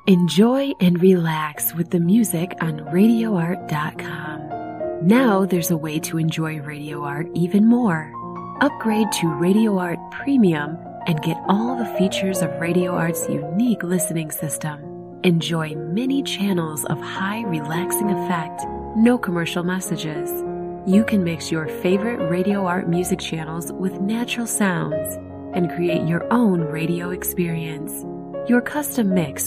Enjoy and relax with the music on RadioArt.com. Now there's a way to enjoy Radio Art even more. Upgrade to Radio Art Premium and get all the features of Radio Art's unique listening system. Enjoy many channels of high relaxing effect, no commercial messages. You can mix your favorite Radio Art music channels with natural sounds and create your own radio experience. Your custom mix